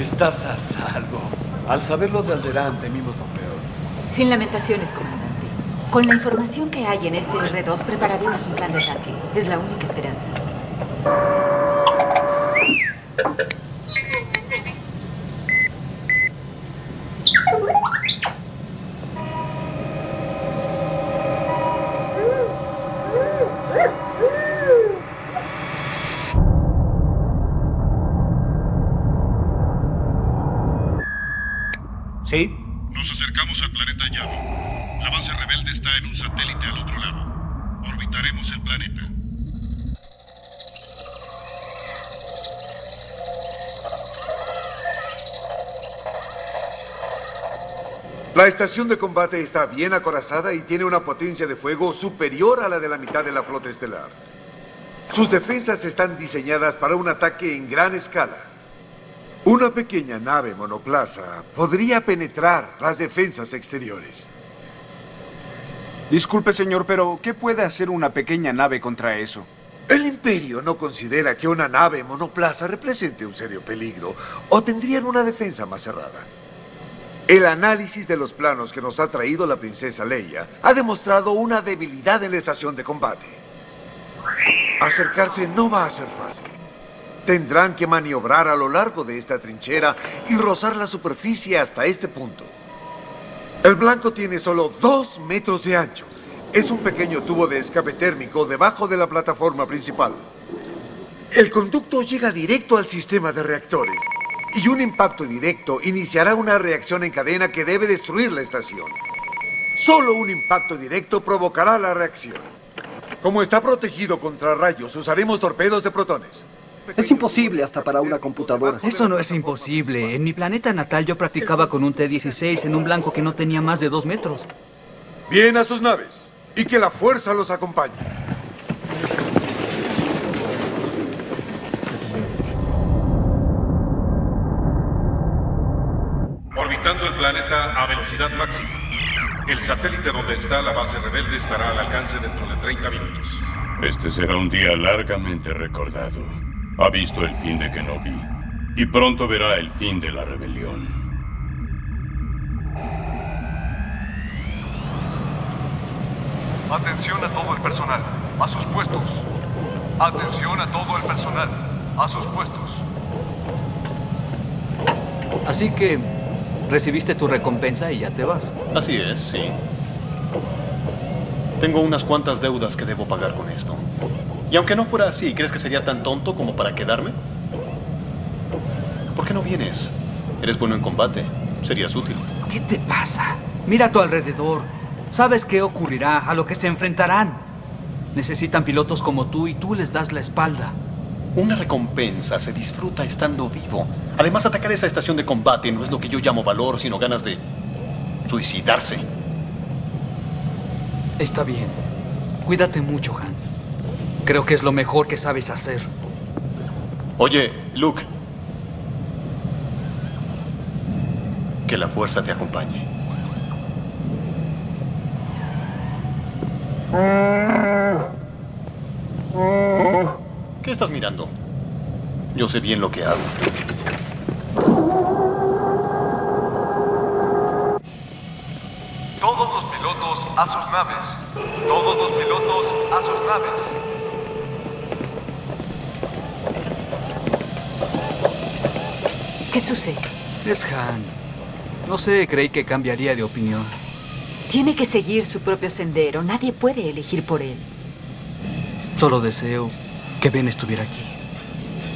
Estás a salvo. Al saberlo de Alderaan, temimos lo peor. Sin lamentaciones, comandante. Con la información que hay en este R2, prepararemos un plan de ataque. Es la única esperanza. ¿Sí? Nos acercamos al planeta llano. La base rebelde está en un satélite al otro lado. Orbitaremos el planeta. La estación de combate está bien acorazada y tiene una potencia de fuego superior a la de la mitad de la flota estelar. Sus defensas están diseñadas para un ataque en gran escala. Una pequeña nave monoplaza podría penetrar las defensas exteriores. Disculpe, señor, pero ¿qué puede hacer una pequeña nave contra eso? El Imperio no considera que una nave monoplaza represente un serio peligro o tendrían una defensa más cerrada. El análisis de los planos que nos ha traído la princesa Leia ha demostrado una debilidad en la estación de combate. Acercarse no va a ser fácil. Tendrán que maniobrar a lo largo de esta trinchera y rozar la superficie hasta este punto. El blanco tiene solo 2 metros de ancho. Es un pequeño tubo de escape térmico debajo de la plataforma principal. El conducto llega directo al sistema de reactores y un impacto directo iniciará una reacción en cadena que debe destruir la estación. Solo un impacto directo provocará la reacción. Como está protegido contra rayos, usaremos torpedos de protones. Es imposible hasta para una computadora. Eso no es imposible. En mi planeta natal yo practicaba con un T-16 en un blanco que no tenía más de 2 metros. Bien a sus naves y que la fuerza los acompañe. Orbitando el planeta a velocidad máxima. El satélite donde está la base rebelde estará al alcance dentro de 30 minutos. Este será un día largamente recordado. Ha visto el fin de Kenobi y pronto verá el fin de la rebelión. Atención a todo el personal, a sus puestos. Atención a todo el personal, a sus puestos. Así que recibiste tu recompensa y ya te vas. Así es, sí. Tengo unas cuantas deudas que debo pagar con esto. Y aunque no fuera así, ¿crees que sería tan tonto como para quedarme? ¿Por qué no vienes? Eres bueno en combate. Serías útil. ¿Qué te pasa? Mira a tu alrededor. ¿Sabes qué ocurrirá? A lo que se enfrentarán. Necesitan pilotos como tú y tú les das la espalda. Una recompensa se disfruta estando vivo. Además, atacar esa estación de combate no es lo que yo llamo valor, sino ganas de suicidarse. Está bien. Cuídate mucho, Han. Creo que es lo mejor que sabes hacer. Oye, Luke. Que la fuerza te acompañe. ¿Qué estás mirando? Yo sé bien lo que hago. Todos los pilotos a sus naves. Todos los pilotos a sus naves. ¿Qué sucede? Es Han. No sé, creí que cambiaría de opinión. Tiene que seguir su propio sendero. Nadie puede elegir por él. Solo deseo que Ben estuviera aquí.